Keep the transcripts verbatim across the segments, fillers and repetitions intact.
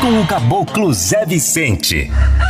com o caboclo Zé Vicente.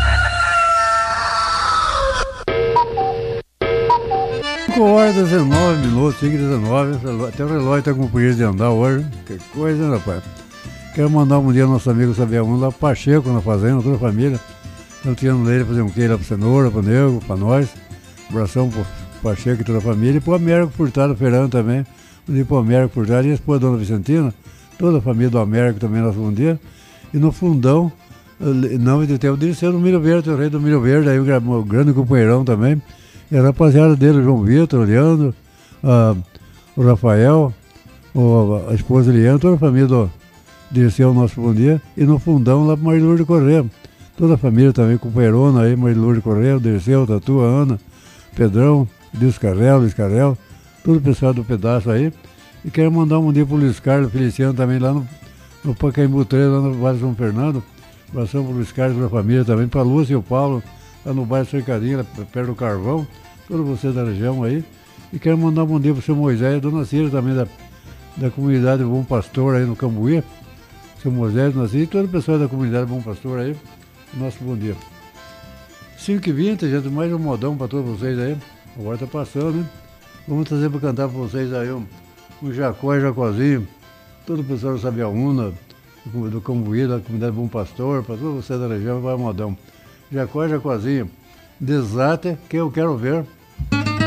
cinco horas e dezenove minutos, cinco e dezenove, até o relógio está com preguiça de andar hoje. Que coisa, hein, rapaz? Quero mandar um dia ao nosso amigo Sabiamundo lá, Pacheco, na fazenda, toda a família. Estamos tirando dele fazer um queijo lá para cenoura, para nego, para nós. Um abração para Pacheco e toda a família. E para o Américo Furtado Ferrando também. Um dia para o Américo Furtado e a esposa da Dona Vicentina. Toda a família do Américo também, nosso bom dia. E no fundão, não, tem o Dirceu do Milho Verde, o rei do Milho Verde, aí o, o grande companheirão também. E a rapaziada dele, o João Vitor, o Leandro, a, o Rafael, o, a esposa Eliane, toda a família do Dirceu, nosso bom dia. E no fundão, lá para Marilur de Correia. Toda a família também, companheirona aí, Marilur de Correia, o Dirceu, Tatu, a Ana, Pedrão, Luiz Carrel, Luiz Carrel, todo o pessoal do pedaço aí. E quero mandar um dia pro Luiz Carlos Feliciano também lá no, no Pacaembu três, lá no Vale São Fernando. Um abração pro Luiz Carlos e pra família também, pra Lúcia e o Paulo, lá no bairro Cercadinho, lá perto do Carvão, todos vocês da região aí. E quero mandar um bom dia pro seu Moisés e a Dona Cira também da, da comunidade Bom Pastor aí no Cambuí. Seu Moisés, Dona Cira e todo o pessoal da comunidade Bom Pastor aí. Nosso bom dia. cinco e vinte, gente, mais um modão para todos vocês aí. Agora tá passando, né? Vamos trazer para cantar para vocês aí um, um Jacó e Jacozinho. Todo o pessoal do Sabiaúna, do, do Cambuí, da comunidade Bom Pastor, para todos vocês da região, vai modão. Jacó e Jacozinho. Desate que eu quero ver.